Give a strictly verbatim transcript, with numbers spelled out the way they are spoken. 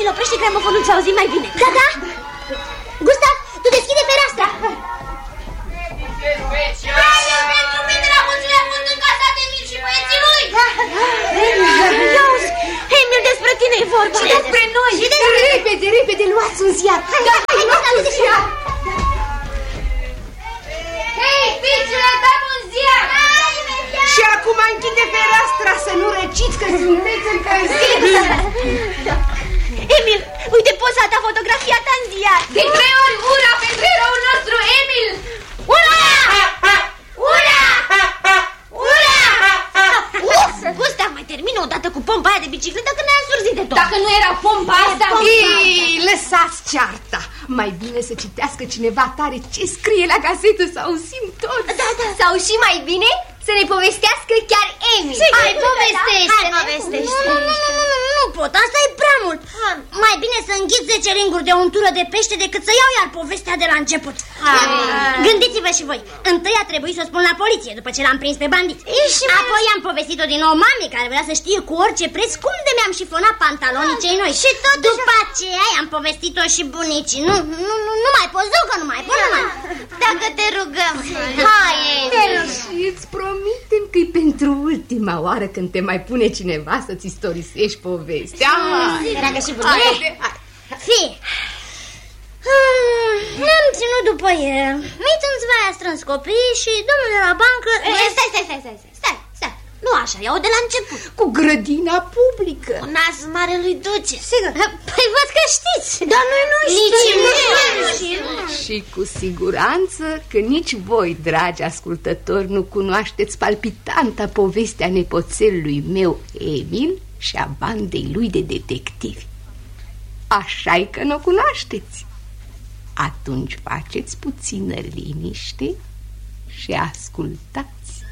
Emil, oprește gramofonul să auzim mai bine. Da, da. Gustav, tu deschide fereastra. Special pentru mine la mulțile avut în casa de Emil și băieții lui. Iauzi, Emil, despre tine e vorba. Și despre noi. Și despre... Repede, repede, luați un ziar. Da, hai, luați un ziar. Hei, fiicele, dăm un ziar. Și acum închide fereastra să nu răciți că sunteți încălziți. Emil, uite poza ta, fotografia ta în ziar. De trei ori ura pentru eroul nostru, Emil. Ura! Ura! Ura! Uf, Gustav, mai termină odată cu pompa aia de bicicletă că ne-a însurzit de tot. Dacă nu era pompa asta... Ei, lăsați cearta. Mai bine să citească cineva tare ce scrie la gazetă, să auzim tot. Da, da. Sau și mai bine să ne povestească chiar Emil. Hai, povestește. Hai, povestește. Nu, nu, nu, nu, nu, nu pot, asta e prea mult. Mai bine să înghit zece ringuri de untură de pește decât să iau iar povestea de la început. Gândiți-vă și voi. Întâi a trebuit să o spun la poliție după ce l-am prins pe bandit. Apoi am povestit-o din nou mamei care vrea să știe cu orice preț cum de mi-am șifonat pantalonii cei noi. Și tot după aceea am povestit-o și bunicii. Nu, nu, nu, nu mai pot, zic că nu mai pot, nu mai. Dacă te rugăm. Hai, Emil. Și îți promitem că-i pentru ultima oară când te mai pune cineva să-ți istorisești povestea. Dragă și bunicii. Fii. Hmm, ne-am ținut după el. Mițânțiva a strâns copiii și domnul de la bancă... E, stai, stai, stai, stai, stai, stai. Nu așa, iau de la început. Cu grădina publică. Cu nasul marelui duce. Sigur. Păi văd că știți. Dar noi nu știm. Și cu siguranță că nici voi, dragi ascultători, nu cunoașteți palpitanta povestea nepoțelului meu Emil și a bandei lui de detectivi. Așa-i că nu o cunoașteți. Atunci faceți puțină liniște și ascultați.